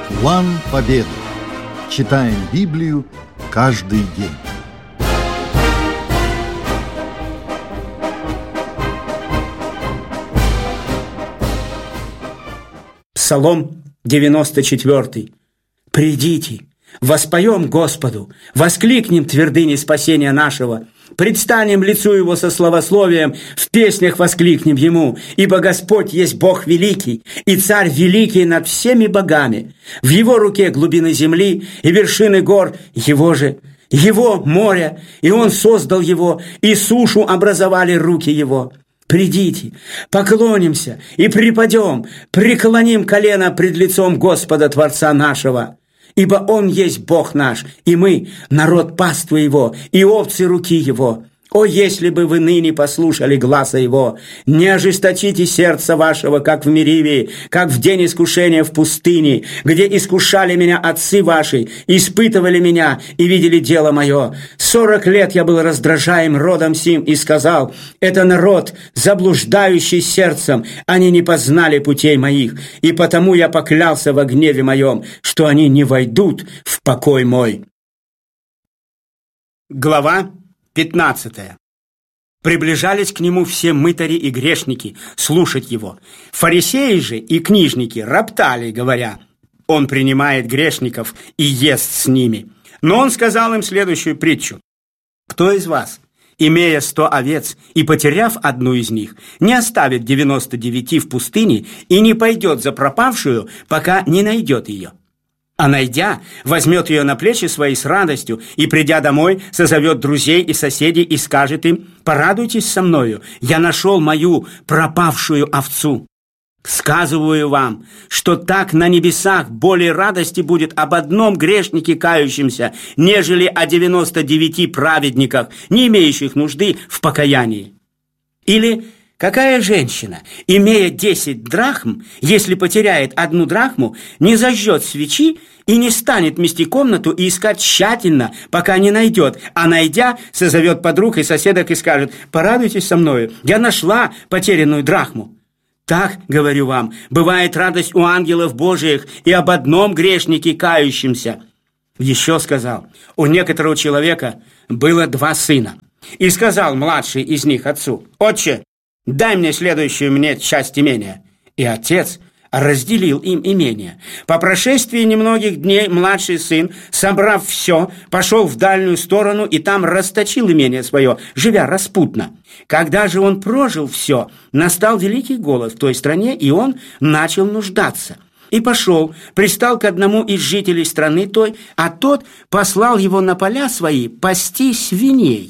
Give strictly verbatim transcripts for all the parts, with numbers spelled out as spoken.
План победы. Читаем Библию каждый день. Псалом девяносто четвёртый. «Придите, воспоем Господу, воскликнем твердыни спасения нашего, предстанем лицу Его со славословием, в песнях воскликнем Ему, ибо Господь есть Бог великий, и Царь великий над всеми богами. В Его руке глубины земли и вершины гор Его же, Его море, и Он создал его, и сушу образовали руки Его. Придите, поклонимся и припадем, преклоним колено пред лицом Господа Творца нашего. Ибо Он есть Бог наш, и мы – народ паствы Его, и овцы руки Его. О, если бы вы ныне послушали гласа Его! Не ожесточите сердце вашего, как в Мериве, как в день искушения в пустыне, где искушали меня отцы ваши, испытывали меня и видели дело мое. Сорок лет я был раздражаем родом сим и сказал: это народ, заблуждающий сердцем, они не познали путей моих, и потому я поклялся во гневе моем, что они не войдут в покой мой». Глава пятнадцатая. Приближались к нему все мытари и грешники слушать его. Фарисеи же и книжники роптали, говоря: он принимает грешников и ест с ними. Но он сказал им следующую притчу: кто из вас, имея сто овец и потеряв одну из них, не оставит девяносто девяти в пустыне и не пойдет за пропавшую, пока не найдет ее? А найдя, возьмет ее на плечи свои с радостью, и, придя домой, созовет друзей и соседей и скажет им: порадуйтесь со мною, я нашел мою пропавшую овцу. Сказываю вам, что так на небесах более радости будет об одном грешнике кающемся, нежели о девяноста девяти праведниках, не имеющих нужды в покаянии. Или какая женщина, имея десять драхм, если потеряет одну драхму, не зажжет свечи и не станет мести комнату и искать тщательно, пока не найдет, а найдя, созовет подруг и соседок и скажет: порадуйтесь со мною, я нашла потерянную драхму? Так, говорю вам, бывает радость у ангелов Божиих и об одном грешнике кающемся. Еще сказал: у некоторого человека было два сына, и сказал младший из них отцу: отче, дай мне следующую мне часть имения. И отец разделил им имение. По прошествии немногих дней младший сын, собрав все, пошел в дальнюю сторону и там расточил имение свое, живя распутно. Когда же он прожил все, настал великий голод в той стране, и он начал нуждаться. И пошел, пристал к одному из жителей страны той, а тот послал его на поля свои пасти свиней.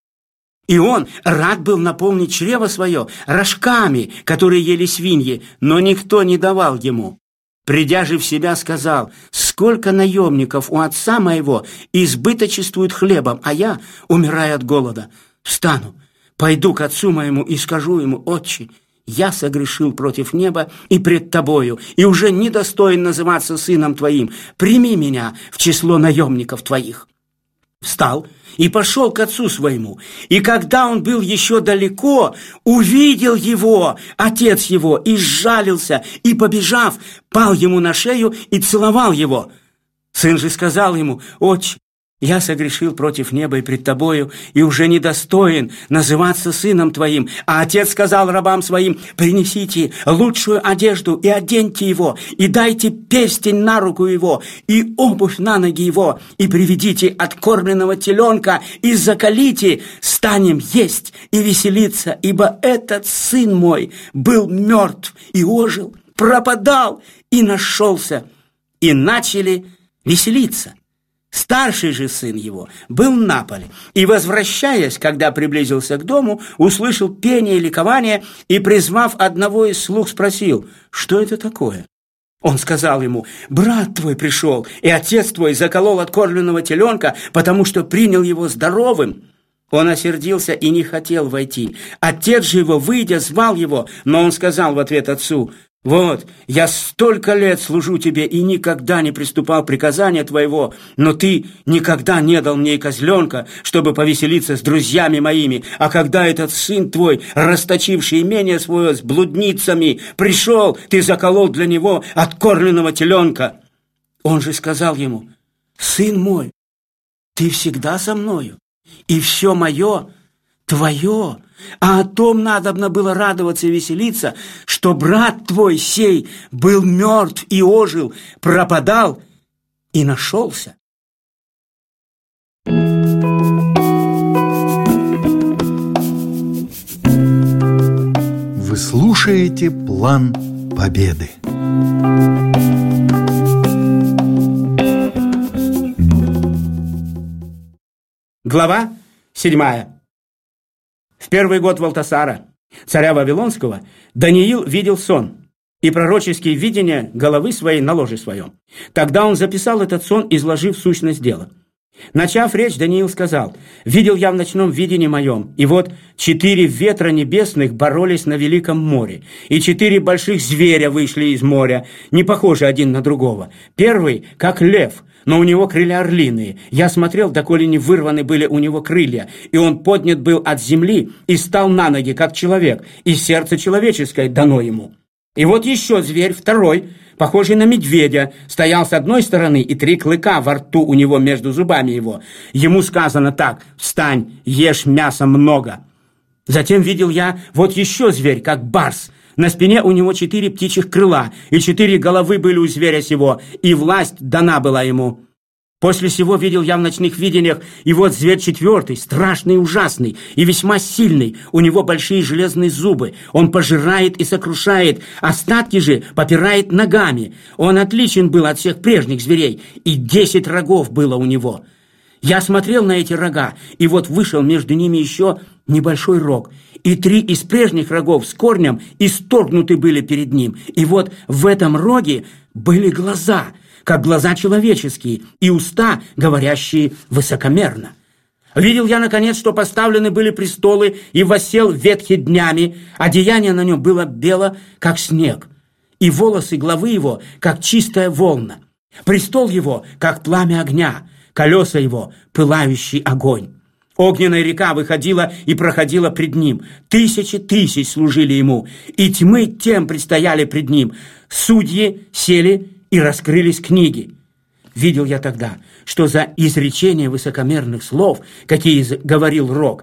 И он рад был наполнить чрево свое рожками, которые ели свиньи, но никто не давал ему. Придя же в себя, сказал: сколько наемников у отца моего избыточествуют хлебом, а я умираю от голода. Встану, пойду к отцу моему и скажу ему: отче, я согрешил против неба и пред тобою, и уже недостоин называться сыном твоим. Прими меня в число наемников твоих. Встал и пошел к отцу своему. И когда он был еще далеко, увидел его, отец его, и сжалился, и, побежав, пал ему на шею и целовал его. Сын же сказал ему: отче, я согрешил против неба и пред тобою, и уже недостоин называться сыном твоим. А отец сказал рабам своим: принесите лучшую одежду и оденьте его, и дайте перстень на руку его, и обувь на ноги его, и приведите откормленного теленка, и заколите, станем есть и веселиться, ибо этот сын мой был мертв и ожил, пропадал и нашелся. И начали веселиться. Старший же сын его был на поле, и, возвращаясь, когда приблизился к дому, услышал пение и ликование, и, призвав одного из слуг, спросил: что это такое? Он сказал ему: брат твой пришел, и отец твой заколол откормленного теленка, потому что принял его здоровым. Он осердился и не хотел войти. Отец же его, выйдя, звал его, но он сказал в ответ отцу: вот, я столько лет служу тебе и никогда не приступал приказания твоего, но ты никогда не дал мне и козленка, чтобы повеселиться с друзьями моими. А когда этот сын твой, расточивший имение свое с блудницами, пришел, ты заколол для него откормленного теленка. Он же сказал ему: «Сын мой, ты всегда со мною, и все мое твое, а о том надобно было радоваться и веселиться, что брат твой сей был мертв и ожил, пропадал и нашелся». Вы слушаете «План Победы». Глава седьмая. В первый год Валтасара, царя Вавилонского, Даниил видел сон и пророческие видения головы своей на ложе своем. Тогда он записал этот сон, изложив сущность дела. Начав речь, Даниил сказал: «Видел я в ночном видении моем, и вот четыре ветра небесных боролись на великом море, и четыре больших зверя вышли из моря, не похожи один на другого. Первый, как лев, но у него крылья орлиные. Я смотрел, доколе не вырваны были у него крылья, и он поднят был от земли и стал на ноги, как человек, и сердце человеческое дано ему. И вот еще зверь, второй, похожий на медведя, стоял с одной стороны, и три клыка во рту у него между зубами его. Ему сказано так: «Встань, ешь мяса много». Затем видел я вот еще зверь, как барс. На спине у него четыре птичьих крыла, и четыре головы были у зверя сего, и власть дана была ему. После сего видел я в ночных видениях, и вот зверь четвертый, страшный и ужасный, и весьма сильный, у него большие железные зубы, он пожирает и сокрушает, остатки же попирает ногами. Он отличен был от всех прежних зверей, и десять рогов было у него. Я смотрел на эти рога, и вот вышел между ними еще небольшой рог, и три из прежних рогов с корнем исторгнуты были перед ним, и вот в этом роге были глаза, как глаза человеческие, и уста, говорящие высокомерно. Видел я, наконец, что поставлены были престолы, и воссел ветхий днями, одеяние на нем было бело, как снег, и волосы главы его, как чистая волна. Престол его, как пламя огня, колеса его, пылающий огонь. Огненная река выходила и проходила пред ним. Тысячи тысяч служили ему, и тьмы тем предстояли пред ним. Судьи сели, и раскрылись книги. Видел я тогда, что за изречение высокомерных слов, какие говорил рог,